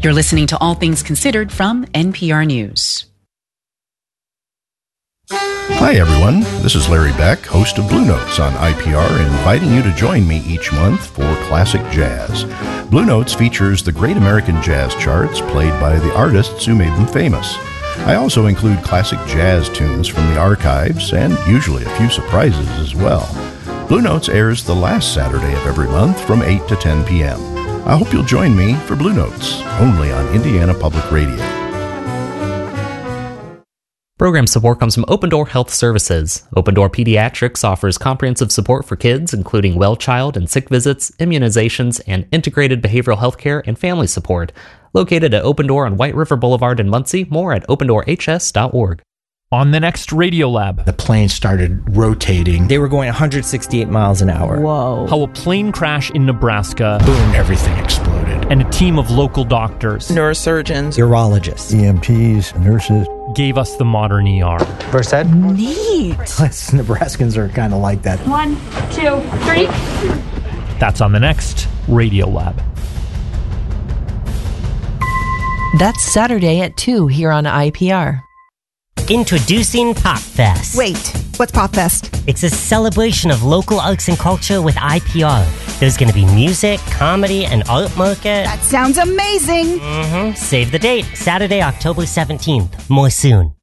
You're listening to All Things Considered from NPR News. Hi, everyone. This is Larry Beck, host of Blue Notes on IPR, inviting you to join me each month for classic jazz. Blue Notes features the great American jazz charts played by the artists who made them famous. I also include classic jazz tunes from the archives and usually a few surprises as well. Blue Notes airs the last Saturday of every month from 8 to 10 p.m. I hope you'll join me for Blue Notes, only on Indiana Public Radio. Program support comes from Open Door Health Services. Open Door Pediatrics offers comprehensive support for kids, including well child and sick visits, immunizations, and integrated behavioral health care and family support. Located at Open Door on White River Boulevard in Muncie, more at opendoorhs.org. On the next Radiolab, the plane started rotating. They were going 168 miles an hour. Whoa. How a plane crash in Nebraska. Boom, everything exploded. And a team of local doctors, neurosurgeons, urologists, EMTs, nurses gave us the modern ER. First Ed? Neat. Us Nebraskans are kind of like that. 1, 2, 3. That's on the next Radiolab. That's Saturday at 2 here on IPR. Introducing PopFest. Wait, what's PopFest? It's a celebration of local arts and culture with IPR. There's going to be music, comedy, and art market. That sounds amazing. Save the date, Saturday, October 17th. More soon.